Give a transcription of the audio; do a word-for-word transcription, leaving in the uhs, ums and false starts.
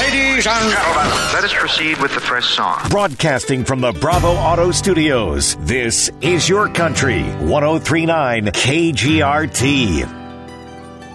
Ladies and gentlemen, let us proceed with the first song. Broadcasting from the Bravo Auto Studios, this is Your Country, one oh three point nine K G R T.